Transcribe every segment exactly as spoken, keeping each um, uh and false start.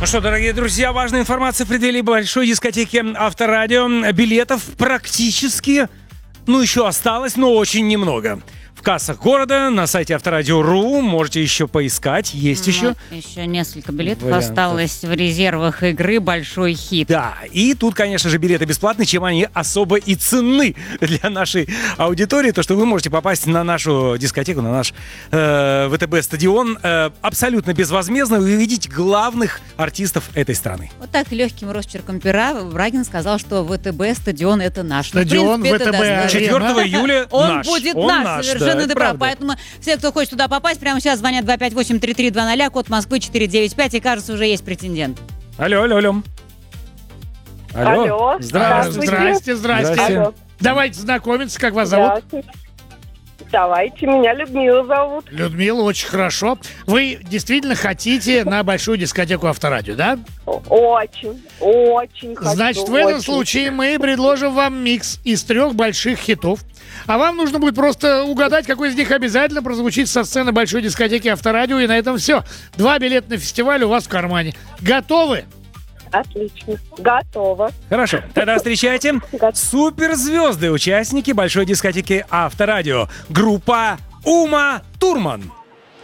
Ну что, дорогие друзья, важная информация в преддверии большой дискотеки Авторадио. Билетов практически, ну, еще осталось, но очень немного. В кассах города, на сайте авторадио точка ру можете еще поискать. Есть Ну, еще. Еще несколько билетов Вариантов. осталось в резервах игры «Большой хит». Да, и тут, конечно же, билеты бесплатные, чем они особо и ценны для нашей аудитории. То, что вы можете попасть на нашу дискотеку, на наш э, ВТБ-стадион э, абсолютно безвозмездно и увидеть главных артистов этой страны. Вот так легким росчерком пера Брагин сказал, что ВТБ-стадион — это наш. Стадион Ну, в принципе, это ВТБ. да, четвёртого июля Он наш. будет Он наш, наш, совершенно да, ты это прав. правда. Поэтому все, кто хочет туда попасть, прямо сейчас звонят два пять восемь три три два ноль, код Москвы четыре девять пять, и, кажется, уже есть претендент. Алло, алло, алло. Алло. Алло. Здравствуйте. Здрасте, здрасте. Здрасте. Алло. Давайте знакомиться, как вас зовут? Здравствуйте. Давайте, меня Людмила зовут. Людмила, очень хорошо. Вы действительно хотите на большую дискотеку Авторадио, да? Очень, очень хочу. Значит, в этом очень. случае мы предложим вам микс из трех больших хитов. А вам нужно будет просто угадать, какой из них обязательно прозвучит со сцены большой дискотеки Авторадио. И на этом все. Два билета на фестиваль у вас в кармане. Готовы? Отлично. Готово. Хорошо, тогда встречайте Готов. суперзвезды, участники большой дискотеки Авторадио. Группа Ума Турман.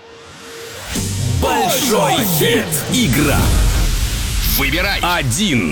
Большой хит. Игра. Выбирай один.